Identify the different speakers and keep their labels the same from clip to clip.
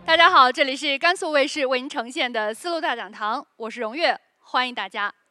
Speaker 1: 大家好，这里是甘肃卫视为您呈现的丝路大讲堂，我是荣月，欢迎大家。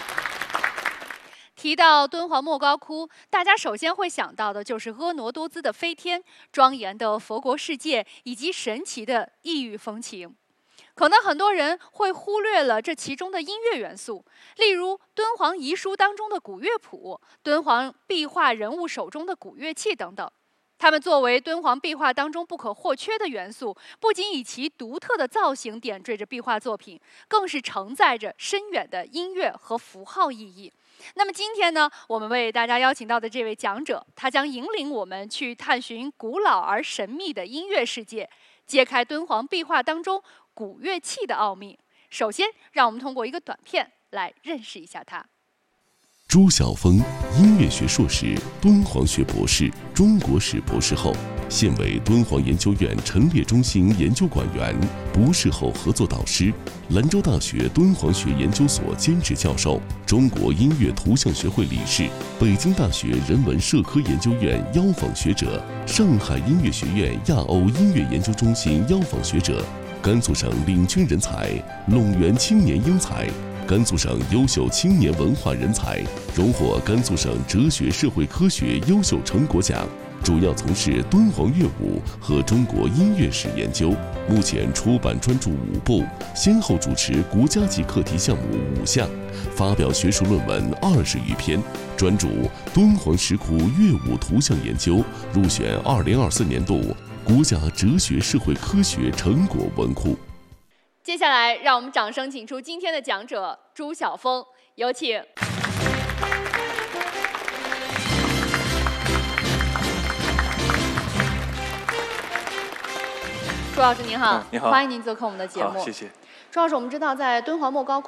Speaker 1: 提到敦煌莫高窟，大家首先会想到的就是婀娜多姿的飞天、庄严的佛国世界以及神奇的异域风情。可能很多人会忽略了这其中的音乐元素，例如敦煌遗书当中的古乐谱、敦煌壁画人物手中的古乐器等等。它们作为敦煌壁画当中不可或缺的元素，不仅以其独特的造型点缀着壁画作品，更是承载着深远的音乐和符号意义。那么今天呢，我们为大家邀请到的这位讲者，他将引领我们去探寻古老而神秘的音乐世界，揭开敦煌壁画当中古乐器的奥秘。首先，让我们通过一个短片来认识一下他。
Speaker 2: 朱晓峰，音乐学硕士、敦煌学博士、中国史博士后，现为敦煌研究院陈列中心研究馆员、博士后合作导师，兰州大学敦煌学研究所兼职教授，中国音乐图像学会理事，北京大学人文社科研究院邀访学者，上海音乐学院亚欧音乐研究中心邀访学者，甘肃省领军人才、陇源青年英才。甘肃省优秀青年文化人才，荣获甘肃省哲学社会科学优秀成果奖，主要从事敦煌乐舞和中国音乐史研究。目前出版专著5部，先后主持国家级课题项目5项，发表学术论文20余篇，专著《敦煌石窟乐舞图像研究》入选2024年度国家哲学社会科学成果文库。
Speaker 1: 接下来，让我们掌声请出今天的讲者朱晓峰，有请。朱老师您好，
Speaker 3: 你好，
Speaker 1: 欢迎您做客我们的节目。
Speaker 3: 好，谢谢。
Speaker 1: 朱老师，我们知道在敦煌莫高窟